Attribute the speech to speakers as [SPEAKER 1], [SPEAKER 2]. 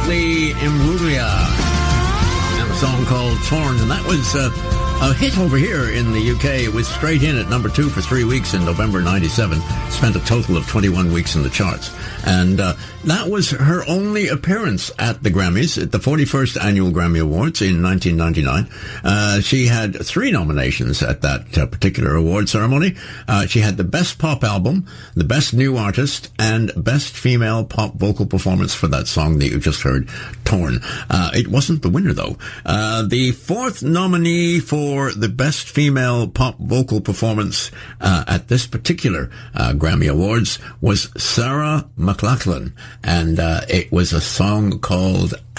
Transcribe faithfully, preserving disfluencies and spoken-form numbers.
[SPEAKER 1] Natalie Imbruglia, and a song called Torn, and that was uh, a hit over here in the U K. It was straight in at number two for three weeks in November ninety-seven. Spent a total of twenty-one weeks in the charts. And uh, that was her only appearance at the Grammys, at the forty-first Annual Grammy Awards in nineteen ninety-nine. Uh, she had three nominations at that uh, particular award ceremony. Uh, she had the Best Pop Album, the Best New Artist, and Best Female Pop Vocal Performance for that song that you just heard, Torn. Uh, it wasn't the winner, though. Uh, the fourth nominee for the Best Female Pop Vocal Performance uh, at this particular uh, Grammy Awards was Sarah McLachlan, and uh, it was a song called